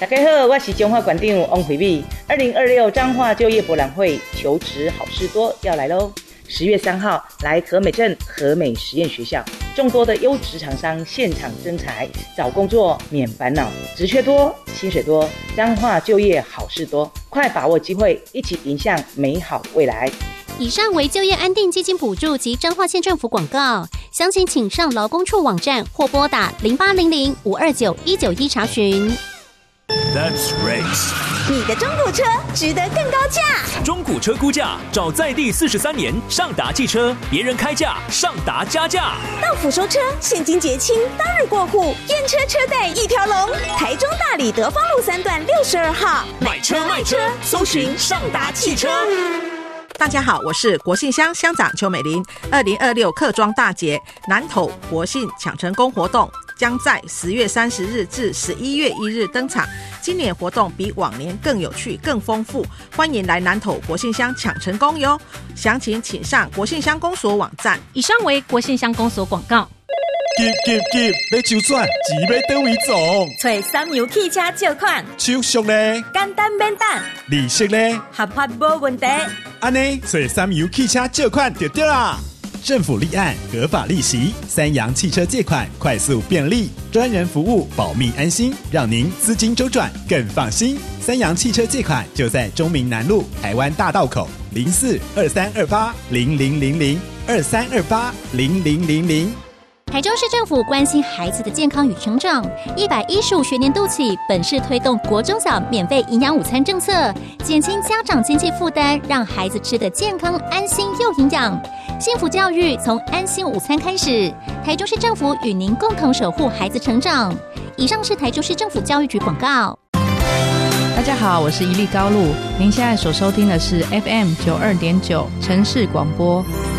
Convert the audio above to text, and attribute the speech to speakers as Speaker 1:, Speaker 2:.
Speaker 1: 大家好，我是彰化馆长王惠美。2026彰化就业博览会求职好事多要来咯！10月3号来和美镇和美实验学校，众多的优质厂商现场征才，找工作免烦恼，职缺多，薪水多，彰化就业好事多，快把握机会，一起迎向美好未来。
Speaker 2: 以上为就业安定基金补助及彰化县政府广告，详情请上劳工处网站或拨打0800-529-191查询。
Speaker 3: That's race。
Speaker 4: 你的中古车值得更高价。
Speaker 3: 中古车估价找在地43年上达汽车，别人开价，上达加价。
Speaker 4: 到府收车，现金结清，当日过户，验车车贷一条龙。台中大里德芳路3段62号，
Speaker 3: 买车卖车，搜寻上达汽车。
Speaker 5: 大家好，我是国信乡乡长邱美玲。2026客庄大节南投国信抢成功活动将在10月30日至11月1日登场。今年活动比往年更有趣、更丰富，欢迎来南投国信乡抢成功哟！详情请上国信乡公所网站。
Speaker 6: 以上为国信乡公所广告。
Speaker 7: 急！要周转，钱要倒位总？
Speaker 8: 找三洋汽车借款，
Speaker 7: 手续呢？
Speaker 8: 简单免等，
Speaker 7: 利息呢？
Speaker 8: 合法无问题。
Speaker 7: 安尼，找三洋汽车借款就对啦。政府立案，合法利息，三洋汽车借款快速便利，专人服务，保密安心，让您资金周转更放心。三洋汽车借款就在中民南路台湾大道口042328000023280000。
Speaker 2: 台中市政府关心孩子的健康与成长，115学年度起，本市推动国中小免费营养午餐政策，减轻家长经济负担，让孩子吃得健康、安心又营养。幸福教育从安心午餐开始，台中市政府与您共同守护孩子成长。以上是台中市政府教育局广告。
Speaker 9: 大家好，我是一粒高露，您现在所收听的是 FM 92.9城市广播。